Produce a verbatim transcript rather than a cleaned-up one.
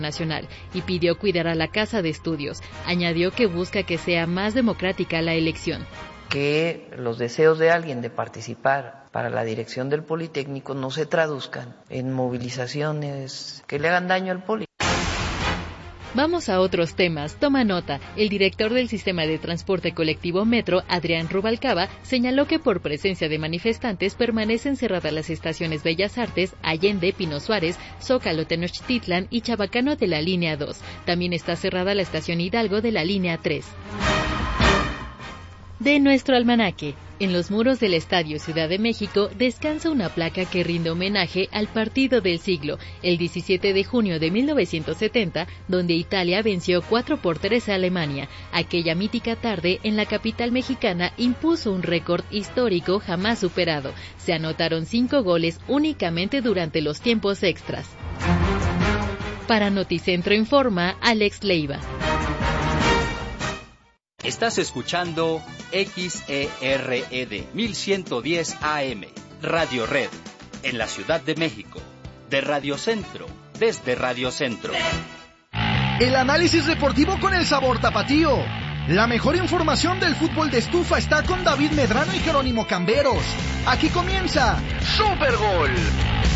nacional y pidió cuidar a la Casa de Estudios. Añadió que busca que sea más democrática la elección. Que los deseos de alguien de participar para la dirección del Politécnico no se traduzcan en movilizaciones que le hagan daño al Poli. Vamos a otros temas. Toma nota. El director del sistema de transporte colectivo Metro, Adrián Rubalcaba, señaló que por presencia de manifestantes permanecen cerradas las estaciones Bellas Artes, Allende, Pino Suárez, Zócalo, Tenochtitlan y Chabacano de la línea dos. También está cerrada la estación Hidalgo de la línea tres. De nuestro almanaque. En los muros del Estadio Ciudad de México descansa una placa que rinde homenaje al partido del siglo, el diecisiete de junio de mil novecientos setenta, donde Italia venció cuatro por tres a Alemania. Aquella mítica tarde en la capital mexicana impuso un récord histórico jamás superado. Se anotaron cinco goles únicamente durante los tiempos extras. Para Noticentro Informa, Alex Leiva. Estás escuchando X E R E D mil ciento diez A M, Radio Red, en la Ciudad de México, de Radio Centro, desde Radio Centro. El análisis deportivo con el sabor tapatío. La mejor información del fútbol de estufa está con David Medrano y Jerónimo Camberos. Aquí comienza Super Gol.